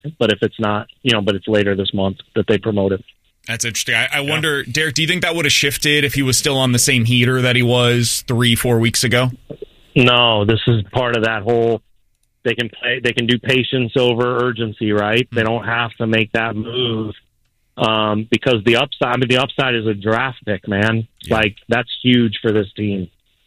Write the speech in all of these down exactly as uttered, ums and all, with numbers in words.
But if it's not, you know, but it's later this month that they promote it. That's interesting. I, I wonder, yeah. Derek, do you think that would have shifted if he was still on the same heater that he was three, four weeks ago? No, this is part of that whole, they can play, they can do patience over urgency, right? Mm-hmm. They don't have to make that move um, because the upside, I mean, the upside is a draft pick, man. Yeah. Like, that's huge for this team.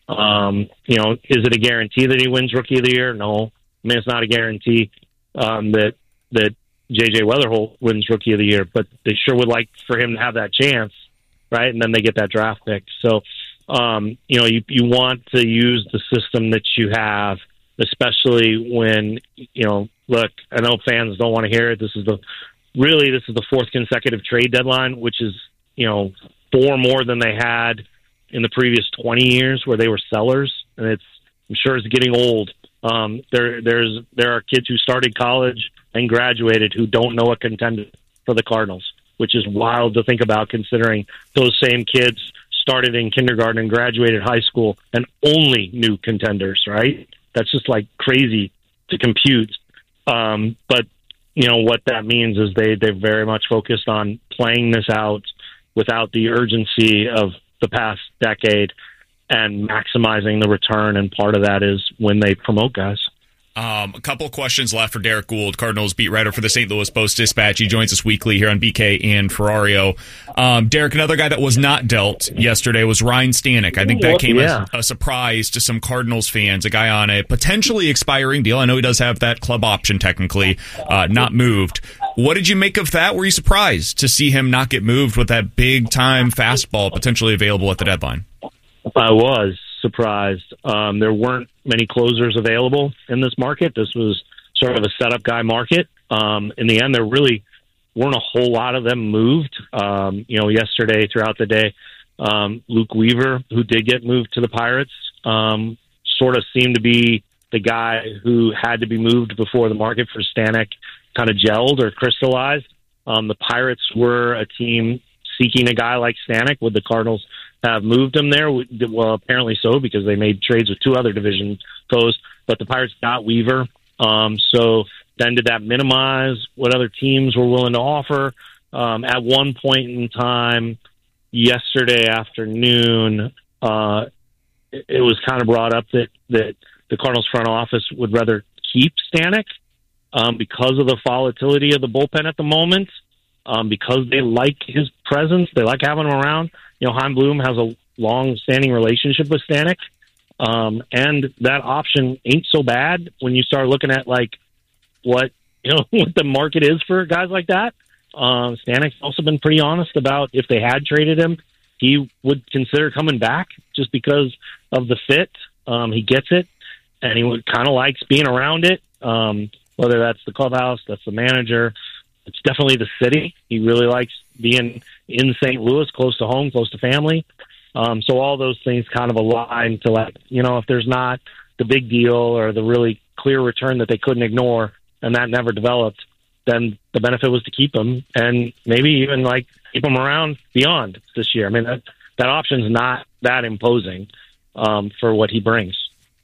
Um, you know, is it a guarantee that he wins Rookie of the Year? No. I mean, it's not a guarantee um, that, that J J Weatherholt wins Rookie of the Year, but they sure would like for him to have that chance, right? And then they get that draft pick. So, um, you know, you, you want to use the system that you have, especially when, you know, look, I know fans don't want to hear it. This is the, really, this is the fourth consecutive trade deadline, which is, you know, four more than they had in the previous twenty years where they were sellers. And it's, I'm sure it's getting old. Um, there, there's, there are kids who started college and graduated who don't know a contender for the Cardinals, which is wild to think about considering those same kids started in kindergarten and graduated high school and only knew contenders, right? That's just like crazy to compute. Um, but, you know, what that means is they, they're very much focused on playing this out without the urgency of the past decade and maximizing the return. And part of that is when they promote guys. Um, a couple of questions left for Derek Gould, Cardinals beat writer for the Saint Louis Post-Dispatch. He joins us weekly here on B K and Ferrario. Um, Derek, another guy that was not dealt yesterday was Ryan Stanek. I think that came yeah. as a surprise to some Cardinals fans, a guy on a potentially expiring deal. I know he does have that club option technically, uh, not moved. What did you make of that? Were you surprised to see him not get moved with that big-time fastball potentially available at the deadline? I was surprised. Um, there weren't many closers available in this market. This was sort of a setup guy market. Um, in the end, there really weren't a whole lot of them moved. Um, you know, yesterday throughout the day, um, Luke Weaver, who did get moved to the Pirates, um, sort of seemed to be the guy who had to be moved before the market for Stanek kind of gelled or crystallized. Um, the Pirates were a team seeking a guy like Stanek. Would the Cardinals have moved him there? Well, apparently so, because they made trades with two other division foes, but the Pirates got Weaver. Um, so then did that minimize what other teams were willing to offer? Um, at one point in time, yesterday afternoon, uh, it, it was kind of brought up that, that the Cardinals front office would rather keep Stanek um, because of the volatility of the bullpen at the moment, um, because they like his presence. They like having him around. You know, Chaim Bloom has a long-standing relationship with Stanek, um, and that option ain't so bad when you start looking at like what you know what the market is for guys like that. Um, Stanek's also been pretty honest about if they had traded him, he would consider coming back just because of the fit. Um, he gets it, and he would kind of likes being around it. Um, whether that's the clubhouse, that's the manager. It's definitely the city. He really likes being in Saint Louis, close to home, close to family. Um, so all those things kind of align to like, you know, if there's not the big deal or the really clear return that they couldn't ignore and that never developed, then the benefit was to keep him and maybe even like keep him around beyond this year. I mean, that, that option's not that imposing um, for what he brings.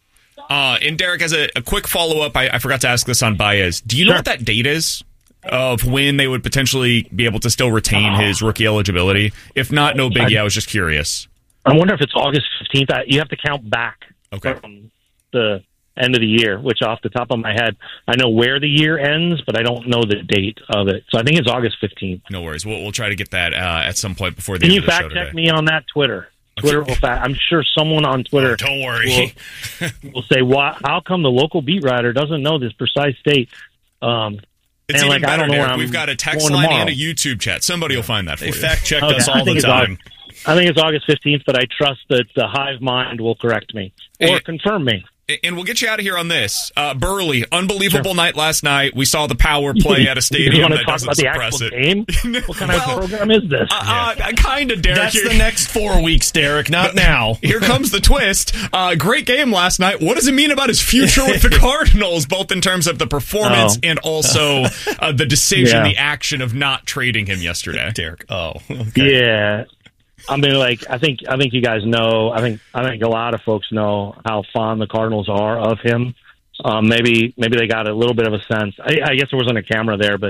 Uh, and Derek, as a, a quick follow-up, I, I forgot to ask this on Baez. Do you know Sure. what that date is of when they would potentially be able to still retain his rookie eligibility? If not, no biggie. I, I was just curious. I wonder if it's August fifteenth. You have to count back okay. from the end of the year, which off the top of my head, I know where the year ends, but I don't know the date of it. So I think it's August fifteenth. No worries. We'll, we'll try to get that uh, at some point before the Can end you of the show fact check today. me on that Twitter? Twitter will fact. I'm sure someone on Twitter. Oh, don't worry. Will, will say, "Why? How come the local beat writer doesn't know this precise date?" Um, It's and even like, better, I don't know Derek. where I'm We've got a text going line tomorrow. and a YouTube chat. Somebody will find that for They you. fact checked Okay, us I all the think it's time. I think it's August fifteenth, but I trust that the hive mind will correct me or Hey, confirm me. And we'll get you out of here on this. Uh, Burley, unbelievable sure. night last night. We saw the power play at a stadium you want to that talk doesn't about the suppress actual it. game? What kind well, of program is this? Uh, uh, kind of, Derek. That's Here- the next four weeks, Derek, not now. Here comes the twist. Uh, great game last night. What does it mean about his future with the Cardinals, both in terms of the performance Oh. and also uh, the decision, Yeah. the action of not trading him yesterday? Derek, oh. Okay. Yeah. I mean, like, I think I think you guys know. I think I think a lot of folks know how fond the Cardinals are of him. Um, maybe maybe they got a little bit of a sense. I, I guess there wasn't a camera there, but